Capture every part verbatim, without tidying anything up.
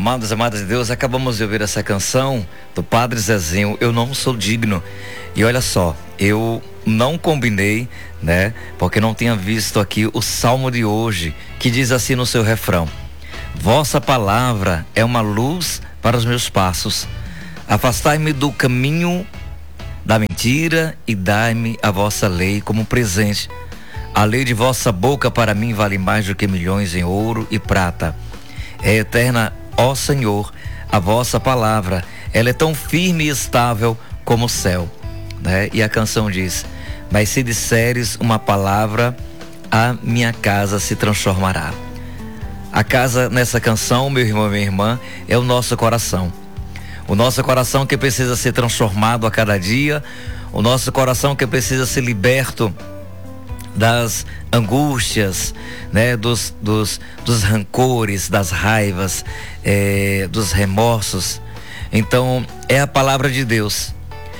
Amados e amadas de Deus, acabamos de ouvir essa canção do Padre Zezinho, Eu Não Sou Digno. E olha só, eu não combinei, né? Porque não tinha visto aqui o Salmo de hoje, que diz assim no seu refrão: Vossa palavra é uma luz para os meus passos. Afastai-me do caminho da mentira e dai-me a vossa lei como presente. A lei de vossa boca para mim vale mais do que milhões em ouro e prata. É eterna, ó Senhor, a vossa palavra. Ela é tão firme e estável como o céu, né? E a canção diz: mas se disseres uma palavra, a minha casa se transformará. A casa nessa canção, meu irmão e minha irmã, é o nosso coração. O nosso coração que precisa ser transformado a cada dia. O nosso coração que precisa ser liberto das angústias, né, dos, dos, dos rancores, das raivas, é, dos remorsos. Então, é a palavra de Deus.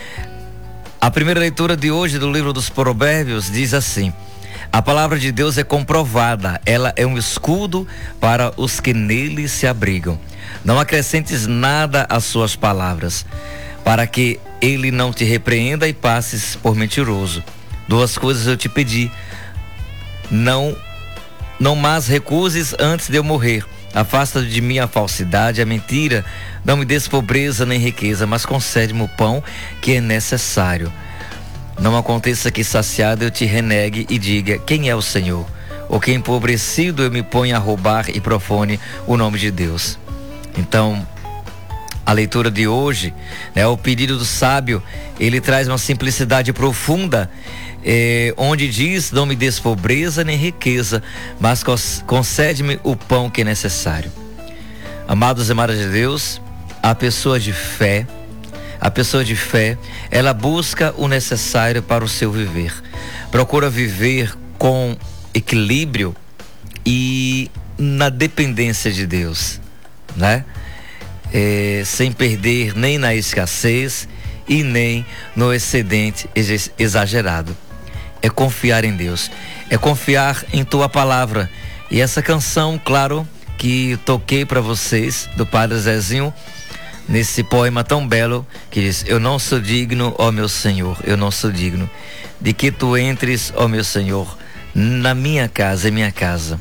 A primeira leitura de hoje do livro dos Provérbios diz assim: a palavra de Deus é comprovada, ela é um escudo para os que nele se abrigam. Não acrescentes nada às suas palavras, para que ele não te repreenda e passes por mentiroso. Duas coisas eu te pedi, não, não mais recuses antes de eu morrer. Afasta de mim a falsidade, a mentira. Não me des pobreza nem riqueza, mas concede-me o pão que é necessário. Não aconteça que saciado eu te renegue e diga: quem é o Senhor? Ou que empobrecido eu me ponha a roubar e profane o nome de Deus. Então, a leitura de hoje, né, o pedido do sábio, ele traz uma simplicidade profunda, eh, onde diz: não me des pobreza nem riqueza, mas concede-me o pão que é necessário. Amados e amadas de Deus, a pessoa de fé, a pessoa de fé, ela busca o necessário para o seu viver. Procura viver com equilíbrio e na dependência de Deus, né? É, sem perder nem na escassez e nem no excedente exagerado. É confiar em Deus, é confiar em tua palavra. E essa canção, claro, que toquei para vocês, do Padre Zezinho, nesse poema tão belo, que diz: eu não sou digno, ó meu Senhor, eu não sou digno de que tu entres, ó meu Senhor, na minha casa, em minha casa.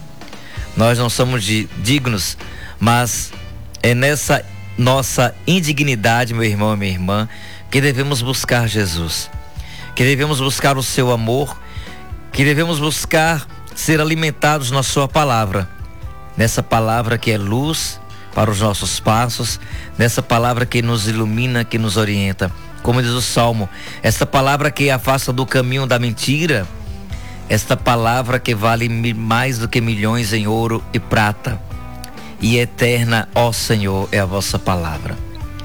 Nós não somos de, dignos, mas é nessa nossa indignidade, meu irmão e minha irmã, que devemos buscar Jesus, que devemos buscar o seu amor, que devemos buscar ser alimentados na sua palavra, nessa palavra que é luz para os nossos passos, nessa palavra que nos ilumina, que nos orienta. Como diz o Salmo, essa palavra que afasta do caminho da mentira, esta palavra que vale mais do que milhões em ouro e prata. E eterna, ó Senhor, é a vossa palavra.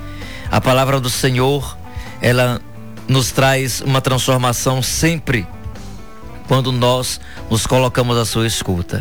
A palavra do Senhor, ela nos traz uma transformação sempre quando nós nos colocamos à sua escuta.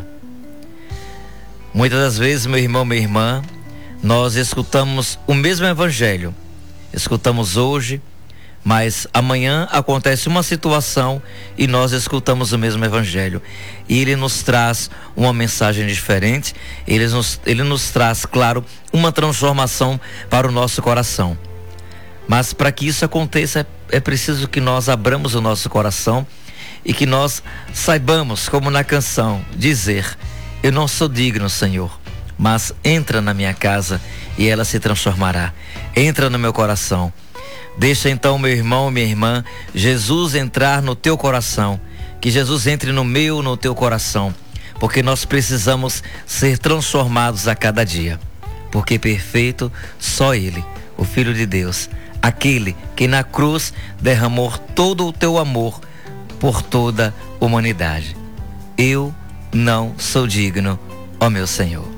Muitas das vezes, meu irmão, minha irmã, nós escutamos o mesmo evangelho. Escutamos hoje, mas amanhã acontece uma situação e nós escutamos o mesmo evangelho. E ele nos traz uma mensagem diferente, ele nos, ele nos traz, claro, uma transformação para o nosso coração. Mas para que isso aconteça, é, é preciso que nós abramos o nosso coração e que nós saibamos, como na canção, dizer: eu não sou digno, Senhor, mas entra na minha casa e ela se transformará. Entra no meu coração. Deixa então, meu irmão, minha irmã, Jesus entrar no teu coração. Que Jesus entre no meu, no teu coração. Porque nós precisamos ser transformados a cada dia. Porque perfeito só Ele, o Filho de Deus, aquele que na cruz derramou todo o teu amor por toda a humanidade. Eu não sou digno, ó meu Senhor.